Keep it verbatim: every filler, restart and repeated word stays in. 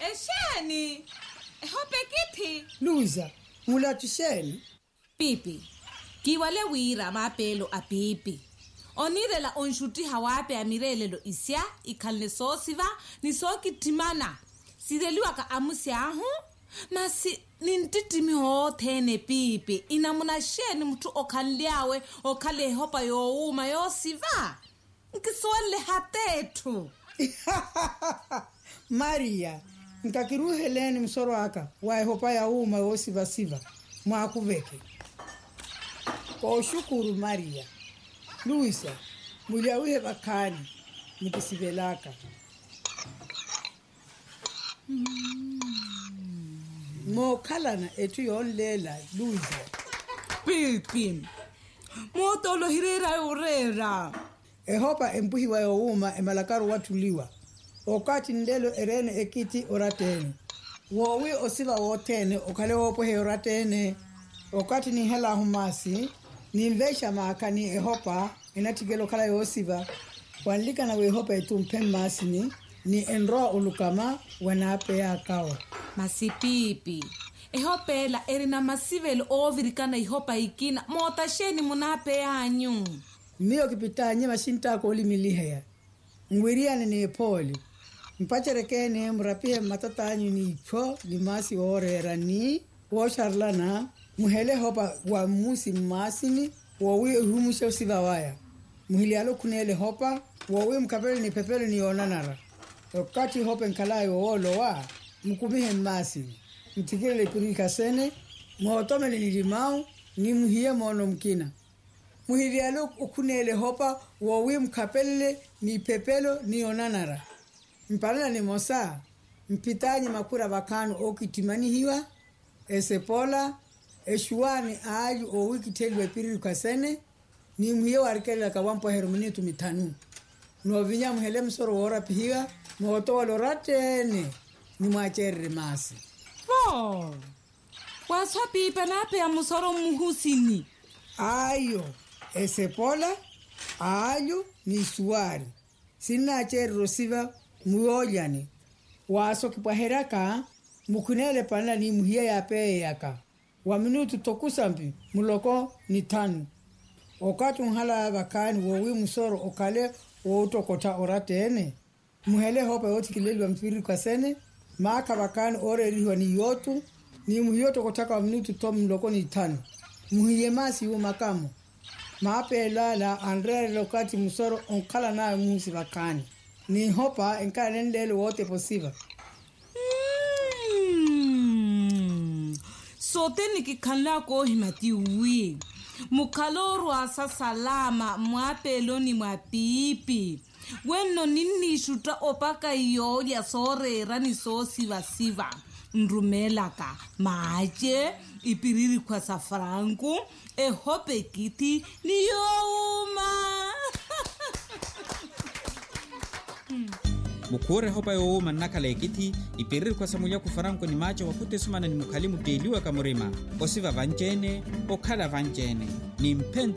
Esheni. Ehope kithi. Luza, mula tusheni. Pipi. Kiwale wira mapelo a pipi. Onirela onshuti hawape amirelelo isya ikalne sosiva ni soki timana. Sireliwa ka amusi ahu. Masi nintitimi hothene pipi. Inamuna sheni mtu okanliawe okale hopa yo uma yo siva. Nkiswele hatetu. Maria, nkakiruheleni msoro aka. Wae hopa ya uma yo siva siva. Mwakuveke. Kwa shukuru Maria. Luisa, mulia uhe bakani. Nikisibelaka. Mm. Mo kalana etu yon lela, Luisa. Pipi. Mo tolo hirera urera. Ehopa empuhi wa youma emalakaru watuliwa. Okati ndelo erene ekiti oratene. Wowi osiva wotene okale wopo he oratene. Okati ni hela humasi. Ni mvesha maakani ehopa enatigelo kala yosiva. Wanlika na wehopa etu mpemasi ni. Ni enroa ulukama wanape ya kawa. Masipipi. Ehopela erina masivelo ovirikana ihopa ikina. Mota sheni munape ya anyu. Miyo kipita nye mashinta koli milihea. Ngwiriane ni poli. Mpacherekene mrapie matata anyu ni icho limasi orera ni washarlana muhele hopa wa musi masini wawi humusha usiva waya. Muhili alo kunele hopa wawi mkapele ni pepele ni onanara. Wakati hopa nkalayo olo wa mkumihe masini. Mtikile pirika sene muhotomele ni limau ni muhiye mono mkina. Muhili alo kunele hopa wawi mkapele ni pepelo ni onanara. Mpalana ni mosa, mpitanye makura bakanu okitimani hiwa, esepola, eshuani aaju o wiki telwe piriru kasene, ni mhiye warikele kawampo heruminitu mitanu. Nuovinya mhele msoro wora pihiwa, mwotowa loratene, ni mwachere masi. Oh, waswa pipa nape ya msoro muhusini. Ayo, esepola, aaju ni shuari. Sina achere rosiva, muojani waso kipaheraka mukunele pana ni muhiya ya peye yaka wa minutu tokusampi muloko ni tanu okatu mhala bakani wowi musoro okale wotokota oratene muhele hopa yoti kilelwa mpiri kasene maka bakani ore riwa ni yotu ni muhiyoto kotaka wa minutu tom muloko ni tanu muhiye masi yu makamu maape lala andre lokati musoro onkala na musi bakani ni hopa enka nendele wote posiva. Mm. Sote nikikala ko himati wi. Mukaloru asa salama mwapelo ni mwapipi. Weno nini shuta opaka iyo ya sore rani so siva siva. Nrumelaka maaje ipiriri kwa safrangu e hope kiti ni youma. Mukure hopa yo manaka lekiti ipiriri kwa samulia kufaranko ni macho wakute sumana ni mukalimu deliwa kamurima osiva vanjene okala vanjene ni mpento